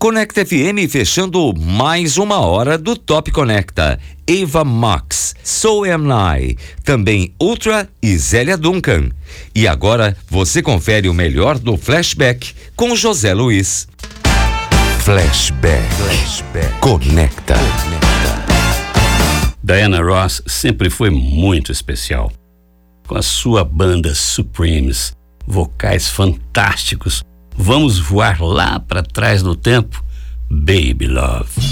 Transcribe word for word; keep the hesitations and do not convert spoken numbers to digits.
Conecta F M fechando mais uma hora do Top Conecta. Ava Max, So Am I, também Ultra e Zélia Duncan. E agora você confere o melhor do Flashback com José Luiz. Flashback, Flashback. Conecta. Conecta. Diana Ross sempre foi muito especial. Com a sua banda Supremes, vocais fantásticos, vamos voar lá para trás no tempo, Baby Love.